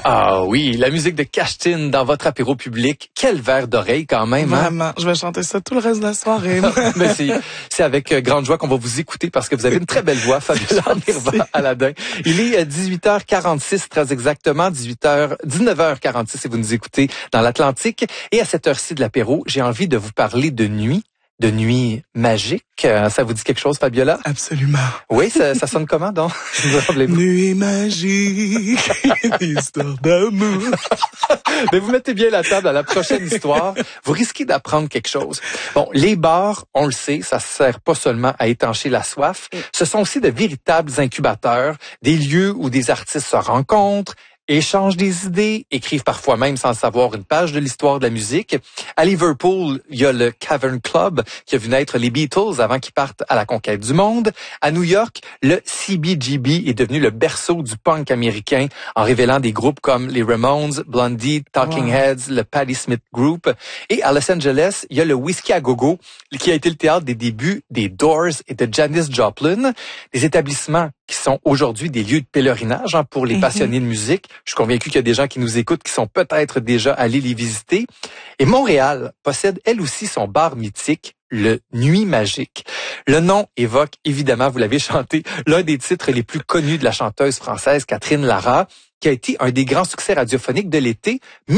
Ah oui, la musique de Cashtin dans votre apéro public. Quel verre d'oreille quand même. Hein? Vraiment, je vais chanter ça tout le reste de la soirée. Mais c'est avec grande joie qu'on va vous écouter parce que vous avez une très belle voix, Fabiola Mirva Aladin. Il est 18h46, très exactement, 19h46 si vous nous écoutez dans l'Atlantique. Et à cette heure-ci de l'apéro, j'ai envie de vous parler de nuit magique. Ça vous dit quelque chose, Fabiola? Absolument. Oui, ça sonne comment, donc? Nuit magique, histoire d'amour. Mais vous mettez bien la table à la prochaine histoire. Vous risquez d'apprendre quelque chose. Bon, les bars, on le sait, ça sert pas seulement à étancher la soif. Ce sont aussi de véritables incubateurs, des lieux où des artistes se rencontrent, échangent des idées, écrivent parfois même sans le savoir une page de l'histoire de la musique. À Liverpool, il y a le Cavern Club qui a vu naître les Beatles avant qu'ils partent à la conquête du monde. À New York, le CBGB est devenu le berceau du punk américain en révélant des groupes comme les Ramones, Blondie, Talking Heads, le Patti Smith Group. Et à Los Angeles, il y a le Whiskey à Go-Go qui a été le théâtre des débuts des Doors et de Janis Joplin. Des établissements qui sont aujourd'hui des lieux de pèlerinage pour les passionnés de musique. Je suis convaincu qu'il y a des gens qui nous écoutent qui sont peut-être déjà allés les visiter. Et Montréal possède elle aussi son bar mythique, le Nuit Magique. Le nom évoque évidemment, vous l'avez chanté, l'un des titres les plus connus de la chanteuse française Catherine Lara, qui a été un des grands succès radiophoniques de l'été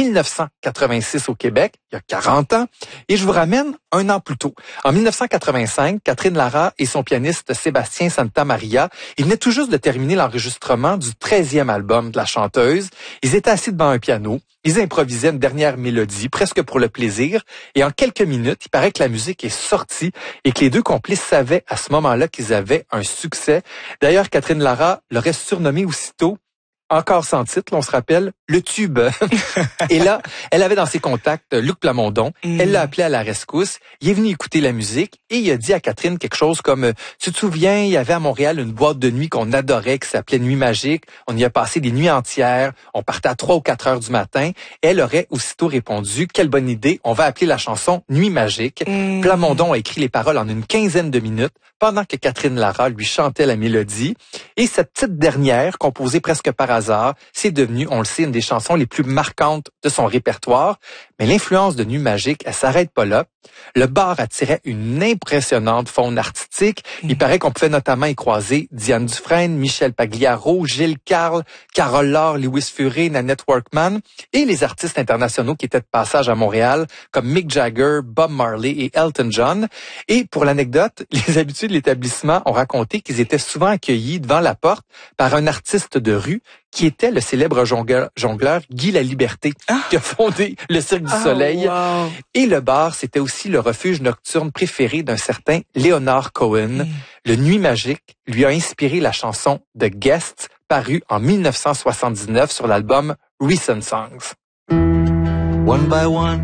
1986 au Québec, il y a 40 ans. Et je vous ramène un an plus tôt. En 1985, Catherine Lara et son pianiste Sébastien Santamaria, ils venaient tout juste de terminer l'enregistrement du 13e album de la chanteuse. Ils étaient assis devant un piano, ils improvisaient une dernière mélodie, presque pour le plaisir. Et en quelques minutes, il paraît que la musique est sortie et que les deux complices savaient à ce moment-là qu'ils avaient un succès. D'ailleurs, Catherine Lara l'aurait surnommé aussitôt, encore sans titre, on se rappelle, le tube. Et là, elle avait dans ses contacts Luc Plamondon. Elle l'a appelé à la rescousse. Il est venu écouter la musique et il a dit à Catherine quelque chose comme « Tu te souviens, il y avait à Montréal une boîte de nuit qu'on adorait qui s'appelait Nuit Magique. On y a passé des nuits entières. On partait à 3 ou 4 heures du matin. » Elle aurait aussitôt répondu « Quelle bonne idée, on va appeler la chanson Nuit Magique. » Plamondon a écrit les paroles en une quinzaine de minutes pendant que Catherine Lara lui chantait la mélodie. Et cette petite dernière, composée presque par hasard, c'est devenu, on le sait, une des chansons les plus marquantes de son répertoire. Mais l'influence de Nuit Magique, elle s'arrête pas là. Le bar attirait une impressionnante faune artistique. Il paraît qu'on pouvait notamment y croiser Diane Dufresne, Michel Pagliaro, Gilles Carle, Carole Laure, Louis Furet, Nanette Workman et les artistes internationaux qui étaient de passage à Montréal comme Mick Jagger, Bob Marley et Elton John. Et pour l'anecdote, les habitués de l'établissement ont raconté qu'ils étaient souvent accueillis devant la porte par un artiste de rue qui était le célèbre jongleur Guy Laliberté, qui a fondé le Cirque du Soleil. Wow. Et le bar, c'était aussi le refuge nocturne préféré d'un certain Leonard Cohen. Le Nuit Magique lui a inspiré la chanson The Guests, parue en 1979 sur l'album Recent Songs. One by one,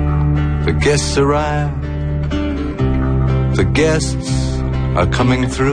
the guests arrive. The guests are coming through.